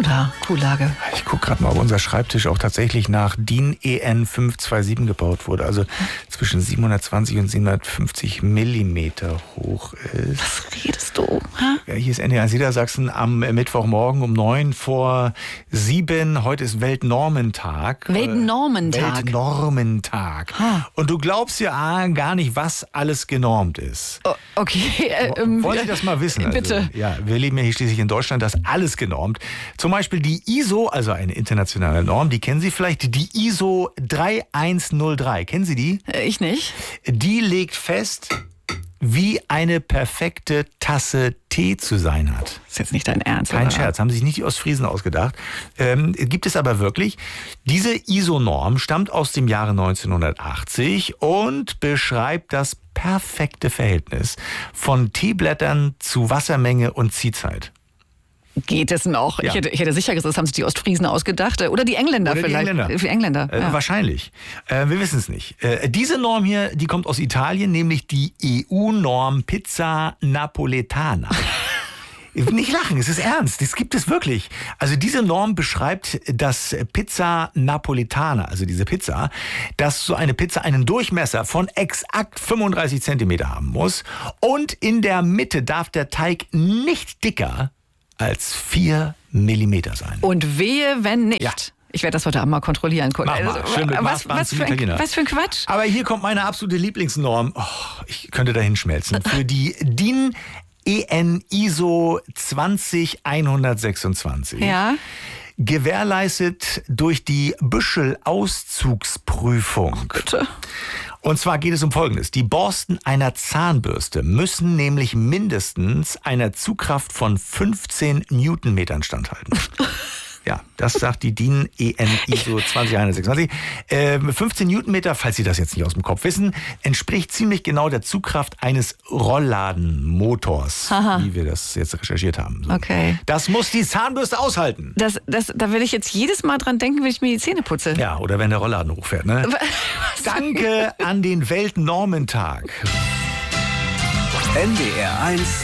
Kuhlage. Ich gucke gerade mal, ob unser Schreibtisch auch tatsächlich nach DIN EN 527 gebaut wurde. Also zwischen 720 und 750 Millimeter hoch ist. Was redest du? Ha? Ja, hier ist NDR Niedersachsen am Mittwochmorgen um 9 vor 7. Heute ist Weltnormentag. Weltnormentag. Weltnormentag. Und du glaubst ja gar nicht, was alles genormt ist. Oh, okay. Wollen Sie das mal wissen? Also, bitte. Ja, wir leben ja hier schließlich in Deutschland, das ist alles genormt. Zum Beispiel die ISO, also eine internationale Norm, die kennen Sie vielleicht, die ISO 3103. Kennen Sie die? Ich nicht. Die legt fest, wie eine perfekte Tasse Tee zu sein hat. Das ist jetzt nicht dein Ernst, Kein oder? Scherz, haben sich nicht die Ostfriesen ausgedacht. Gibt es aber wirklich. Diese ISO-Norm stammt aus dem Jahre 1980 und beschreibt das perfekte Verhältnis von Teeblättern zu Wassermenge und Ziehzeit. Geht es noch? Ja. Ich hätte sicher gesagt, das haben sich die Ostfriesen ausgedacht. Oder die Engländer Oder die vielleicht. Engländer. Die Engländer. Ja. Wahrscheinlich. Wir wissen es nicht. Diese Norm hier, die kommt aus Italien, nämlich die EU-Norm Pizza Napoletana. Nicht lachen, es ist ernst, das gibt es wirklich. Also diese Norm beschreibt das Pizza Napoletana, also diese Pizza, dass so eine Pizza einen Durchmesser von exakt 35 Zentimeter haben muss und in der Mitte darf der Teig nicht dicker als 4 Millimeter sein. Und wehe, wenn nicht. Ja. Ich werde das heute Abend mal kontrollieren. Mach mal. Schön mit Was für ein Quatsch. Aber hier kommt meine absolute Lieblingsnorm. Oh, ich könnte da hinschmelzen. Für die DIN EN ISO 20126. Ja. Gewährleistet durch die Büschelauszugsprüfung. Bitte. Und zwar geht es um Folgendes. Die Borsten einer Zahnbürste müssen nämlich mindestens einer Zugkraft von 15 Newtonmetern standhalten. Ja, das sagt die DIN EN ISO 20126. 15 Newtonmeter, falls Sie das jetzt nicht aus dem Kopf wissen, entspricht ziemlich genau der Zugkraft eines Rollladenmotors, wie wir das jetzt recherchiert haben. So. Okay. Das muss die Zahnbürste aushalten. Da will ich jetzt jedes Mal dran denken, wenn ich mir die Zähne putze. Ja, oder wenn der Rollladen hochfährt. Ne? Danke an den Weltnormentag. NDR 1